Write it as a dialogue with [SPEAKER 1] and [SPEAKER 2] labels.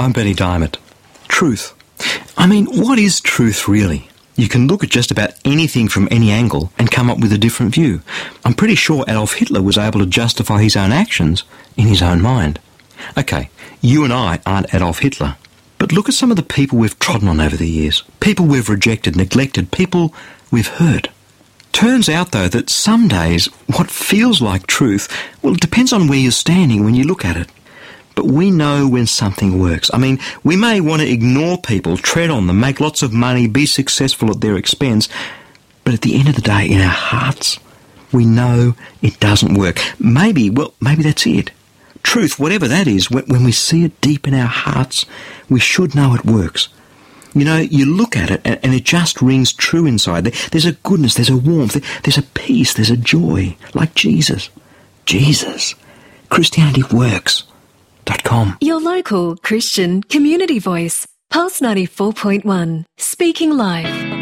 [SPEAKER 1] I'm Benny Diamond. Truth. I mean, what is truth really? You can look at just about anything from any angle and come up with a different view. I'm pretty sure Adolf Hitler was able to justify his own actions in his own mind. Okay, you and I aren't Adolf Hitler, but look at some of the people we've trodden on over the years. People we've rejected, neglected, people we've hurt. Turns out, though, that some days what feels like truth, well, it depends on where you're standing when you look at it. But we know when something works. I mean, we may want to ignore people, tread on them, make lots of money, be successful at their expense, but at the end of the day, in our hearts, we know it doesn't work. Maybe that's it. Truth, whatever that is, when we see it deep in our hearts, we should know it works. You know, you look at it and it just rings true inside. There's a goodness, there's a warmth, there's a peace, there's a joy, like Jesus. Jesus. Christianity works.
[SPEAKER 2] Your local Christian community voice, Pulse 94.1, speaking live.